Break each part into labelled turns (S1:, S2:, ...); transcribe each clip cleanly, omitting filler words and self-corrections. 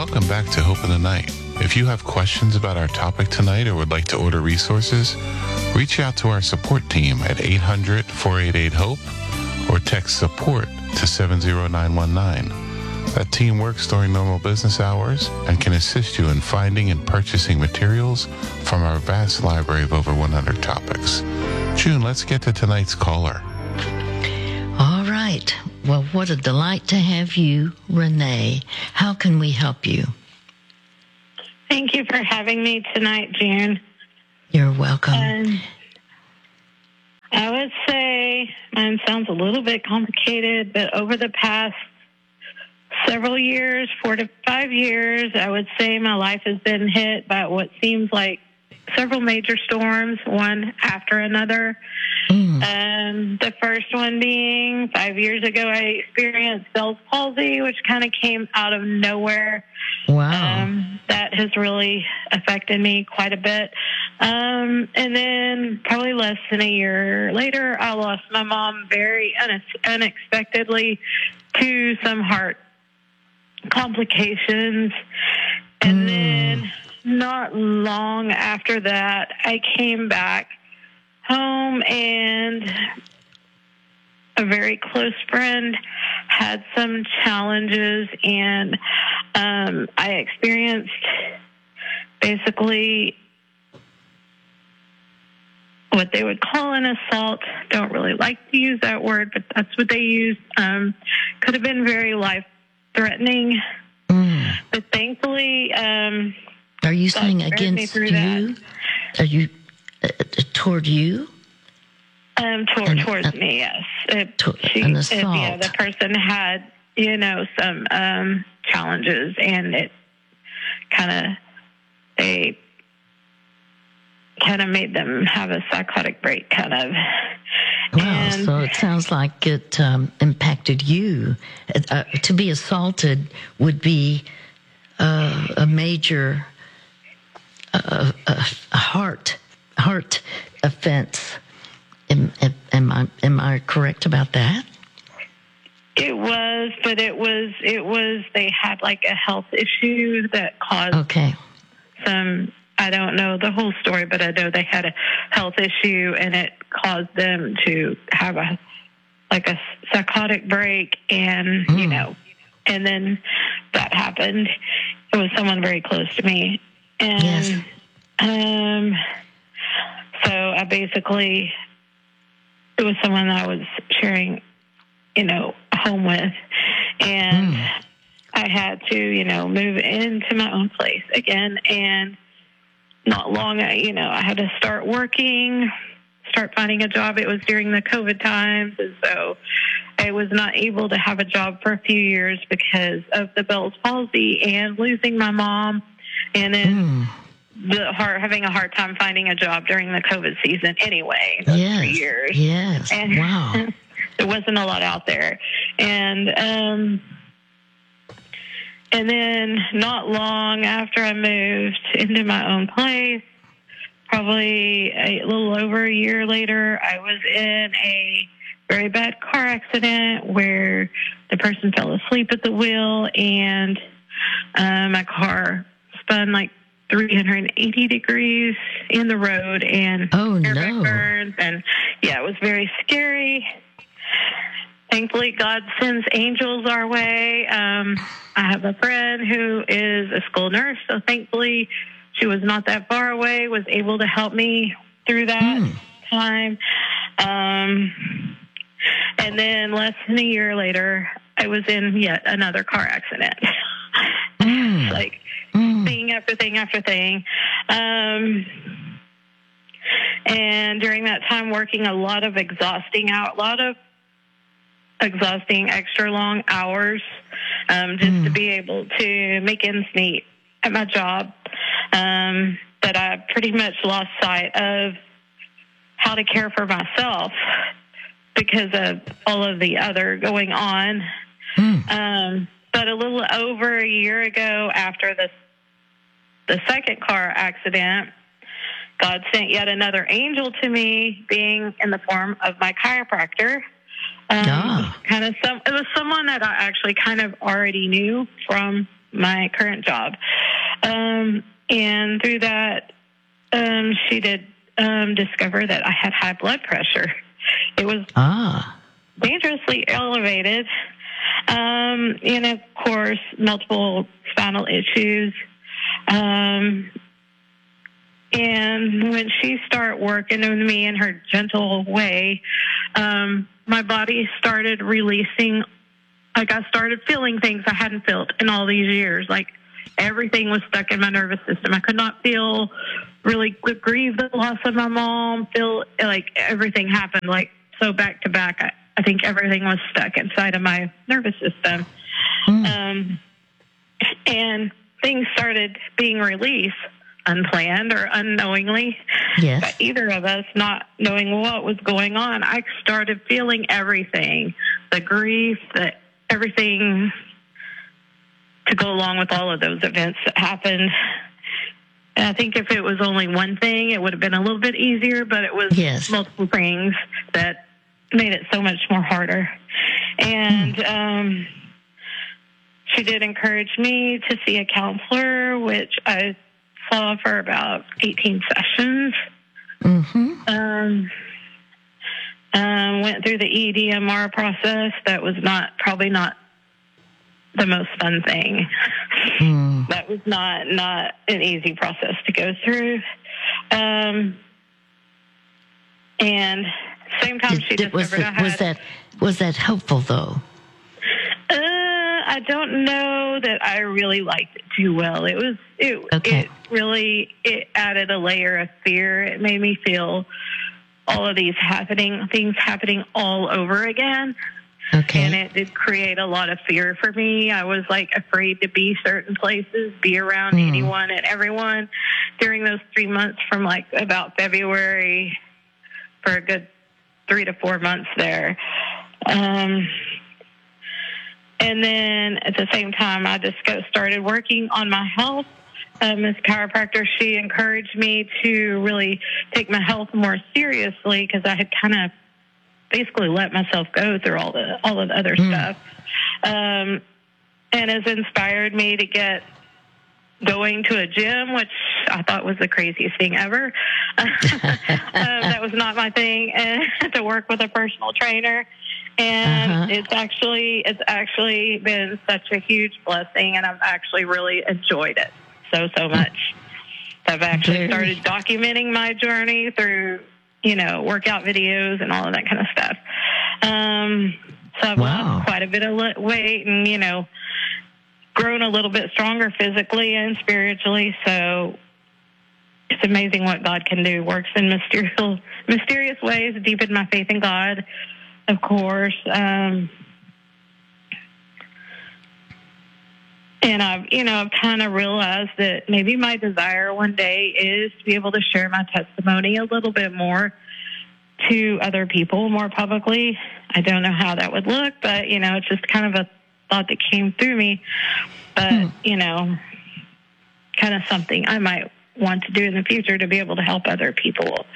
S1: Welcome back to Hope in the Night. If you have questions about our topic tonight or would like to order resources, reach out to our support team at 800-488-HOPE or text support to 70919. That team works during normal business hours and can assist you in finding and purchasing materials from our vast library of over 100 topics. June, let's get to tonight's caller.
S2: All right. Well, what a delight to have you, Renee. How can we help you?
S3: Thank you for having me tonight, June.
S2: You're welcome.
S3: I would say mine sounds a little bit complicated, but over the past several years, 4 to 5 years, I would say my life has been hit by what seems like several major storms, one after another. The first one being 5 years ago, I experienced Bell's palsy, which kind of came out of nowhere.
S2: Wow.
S3: That has really affected me quite a bit. And then probably less than a year later, I lost my mom very unexpectedly to some heart complications. And then not long after that, I came back home and a very close friend had some challenges, and I experienced basically what they would call an assault. Don't really like to use that word, but that's what they used. Could have been very life-threatening. But thankfully,
S2: are you saying against you? Are you toward you?
S3: Towards me, yes.
S2: An assault.
S3: The person had, some challenges, and it they kind of made them have a psychotic break, kind of.
S2: Wow, so it sounds like it impacted you. To be assaulted would be a major heart offense. Am I correct about that?
S3: It was, but it was. They had like a health issue that caused some. I don't know the whole story, but I know they had a health issue, and it caused them to have a psychotic break, and and then that happened. It was someone very close to me, and so I basically, it was someone that I was sharing, home with, and I had to, move into my own place again, and not long, I had to start finding a job. It was during the COVID times, and so I was not able to have a job for a few years because of the Bell's palsy and losing my mom, and then having a hard time finding a job during the COVID season anyway, those 3 years.
S2: Yes,
S3: and
S2: wow.
S3: There wasn't a lot out there. And then not long after I moved into my own place, probably a little over a year later, I was in a very bad car accident where the person fell asleep at the wheel, and my car spun like 380 degrees in the road, and airbag burns, and it was very scary. Thankfully, God sends angels our way. I have a friend who is a school nurse, so thankfully she was not that far away, was able to help me through that time. And then less than a year later, I was in yet another car accident. Thing after thing after thing. And during that time, working a lot of exhausting extra long hours, just to be able to make ends meet at my job. But I pretty much lost sight of how to care for myself because of all of the other going on. But a little over a year ago, after the second car accident, God sent yet another angel to me, being in the form of my chiropractor. It was someone that I actually kind of already knew from my current job. And through that, she did discover that I had high blood pressure. It was dangerously elevated. And of course, multiple spinal issues. And when she started working with me in her gentle way, my body started releasing, like I started feeling things I hadn't felt in all these years. Like everything was stuck in my nervous system. I could not really grieve the loss of my mom, feel like everything happened like so back to back. I think everything was stuck inside of my nervous system. And things started being released unplanned or unknowingly.
S2: Yes.
S3: But either of us not knowing what was going on, I started feeling everything, the grief, everything to go along with all of those events that happened. And I think if it was only one thing, it would have been a little bit easier, but it was multiple things that made it so much more harder. And she did encourage me to see a counselor, which I saw for about 18 sessions. Went through the EDMR process. That was probably not the most fun thing. That was not an easy process to go through. And same time she discovered
S2: was that helpful though?
S3: I don't know that I really liked it too well. It really added a layer of fear. It made me feel all of these things happening all over again.
S2: Okay.
S3: And it did create a lot of fear for me. I was like afraid to be certain places, be around anyone and everyone during those 3 months from like about February for a good 3 to 4 months there. And then at the same time, I just started working on my health. As chiropractor, she encouraged me to really take my health more seriously because I had kind of basically let myself go through all the other stuff. And has inspired me to get going to a gym, which I thought was the craziest thing ever. That was not my thing. And to work with a personal trainer. And it's actually been such a huge blessing, and I've actually really enjoyed it so much. I've actually started documenting my journey through, workout videos and all of that kind of stuff. So I've lost quite a bit of weight and, grown a little bit stronger physically and spiritually. So it's amazing what God can do. Works in mysterious ways, deepened my faith in God. Of course, and I've kind of realized that maybe my desire one day is to be able to share my testimony a little bit more to other people more publicly. I don't know how that would look, but, it's just kind of a thought that came through me. But, kind of something I might want to do in the future to be able to help other people.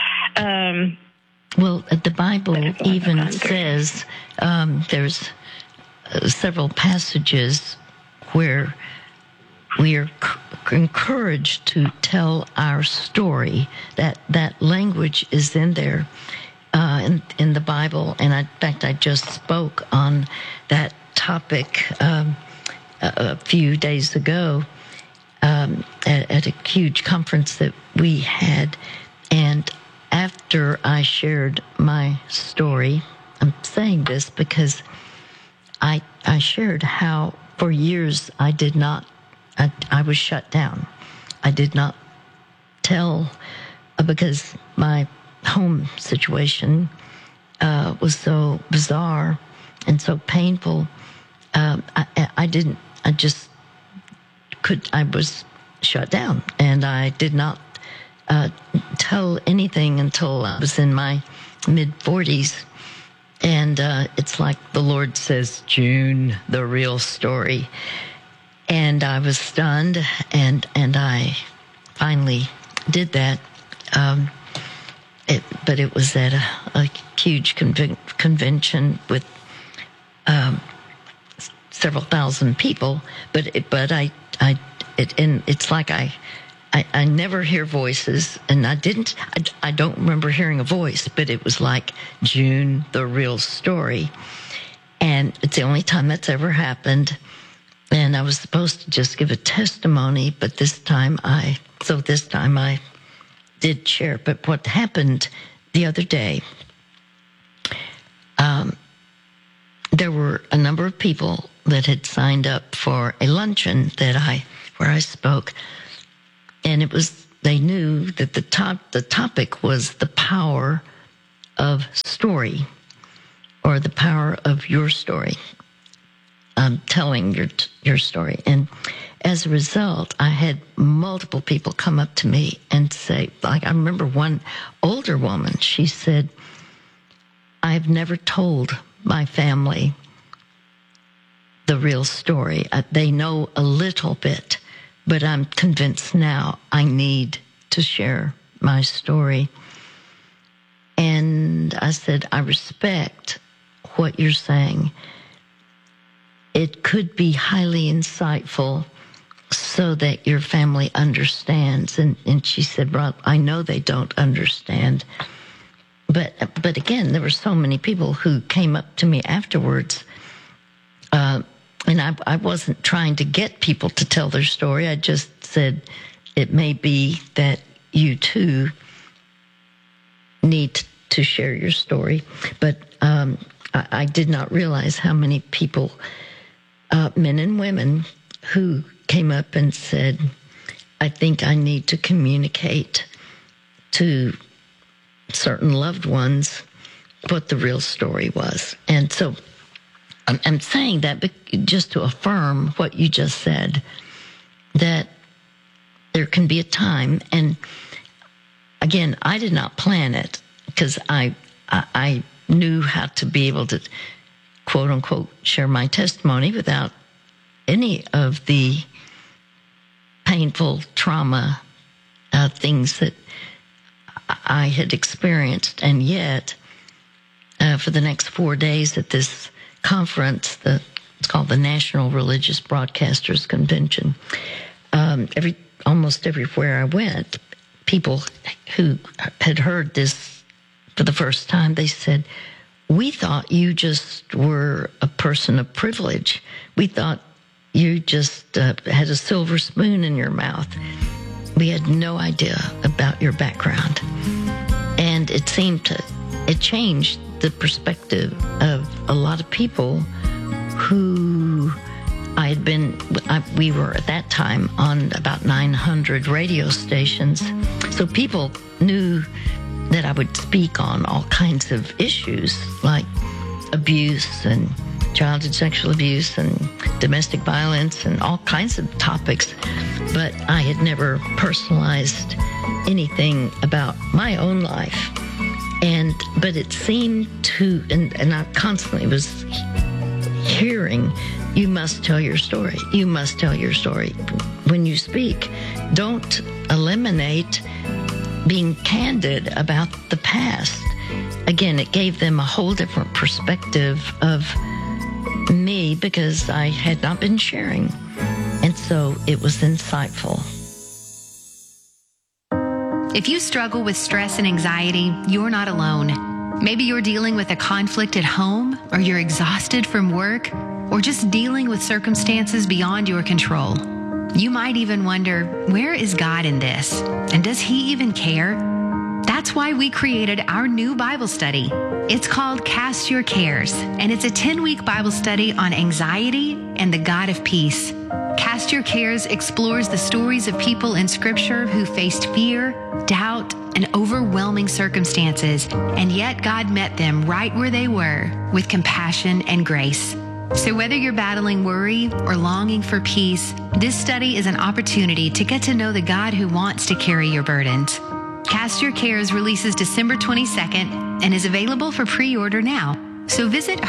S2: Well, the Bible even says there's several passages where we are encouraged to tell our story. That language is in there in the Bible. And in fact, I just spoke on that topic a few days ago at a huge conference that we had. And after I shared my story, I'm saying this because I shared how for years I was shut down. I did not tell because my home situation was so bizarre and so painful. I was shut down, and I did not tell anything until I was in my mid-40s. And it's like the Lord says, June, the real story. And I was stunned, and I finally did that. But it was at a huge convention with several thousand people, but it's like I never hear voices, and I don't remember hearing a voice, but it was like June, the real story. And it's the only time that's ever happened. And I was supposed to just give a testimony, but this time I did share. But what happened the other day, there were a number of people that had signed up for a luncheon where I spoke, and they knew that the topic was the power of story, or the power of your story, telling your story. And as a result, I had multiple people come up to me and say, like, I remember one older woman, she said, "I've never told my family the real story. They know a little bit, but I'm convinced now I need to share my story." And I said, I respect what you're saying. It could be highly insightful so that your family understands. And she said, "Well, I know they don't understand." But again, there were so many people who came up to me afterwards, and I wasn't trying to get people to tell their story. I just said, it may be that you too need to share your story. But I did not realize how many people, men and women, who came up and said, "I think I need to communicate to certain loved ones what the real story was." And so I'm saying that just to affirm what you just said, that there can be a time, and again, I did not plan it, because I knew how to be able to, quote unquote, share my testimony without any of the painful trauma things that I had experienced. And yet, for the next 4 days at this conference, it's called the National Religious Broadcasters Convention, almost everywhere I went, people who had heard this for the first time, they said, "We thought you just were a person of privilege. We thought you just had a silver spoon in your mouth. We had no idea about your background." And it changed the perspective of a lot of people who we were at that time on about 900 radio stations. So people knew that I would speak on all kinds of issues like abuse and childhood sexual abuse and domestic violence and all kinds of topics. But I had never personalized anything about my own life. But it seemed to, and I constantly was hearing, "You must tell your story. You must tell your story. When you speak, don't eliminate being candid about the past." Again, it gave them a whole different perspective of me because I had not been sharing. And so it was insightful.
S4: If you struggle with stress and anxiety, you're not alone. Maybe you're dealing with a conflict at home, or you're exhausted from work, or just dealing with circumstances beyond your control. You might even wonder, where is God in this? And does He even care? That's why we created our new Bible study. It's called Cast Your Cares, and it's a 10-week Bible study on anxiety and the God of peace. Cast Your Cares explores the stories of people in Scripture who faced fear, doubt, and overwhelming circumstances, and yet God met them right where they were with compassion and grace. So whether you're battling worry or longing for peace, this study is an opportunity to get to know the God who wants to carry your burdens. Cast Your Cares releases December 22nd and is available for pre-order now. So visit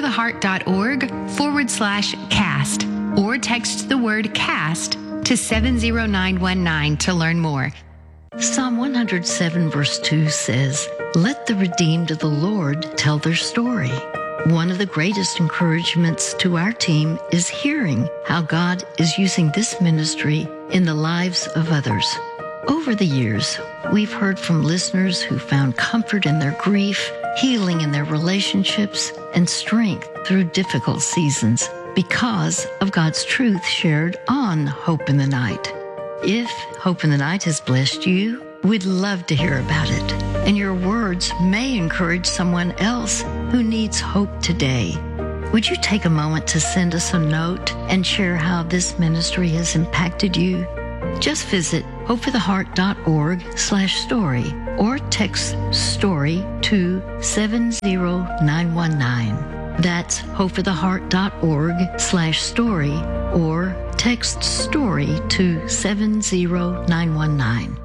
S4: hopefortheheart.org/cast or text the word CAST to 70919 to learn more.
S2: Psalm 107 verse 2 says, "Let the redeemed of the Lord tell their story. One of the greatest encouragements to our team is hearing how God is using this ministry in the lives of others. Over the years, we've heard from listeners who found comfort in their grief, healing in their relationships, and strength through difficult seasons because of God's truth shared on Hope in the Night. If Hope in the Night has blessed you, we'd love to hear about it. And your words may encourage someone else who needs hope today. Would you take a moment to send us a note and share how this ministry has impacted you? Just visit hopefortheheart.org/story or text STORY to 70919. That's hopefortheheart.org/story or text STORY to 70919.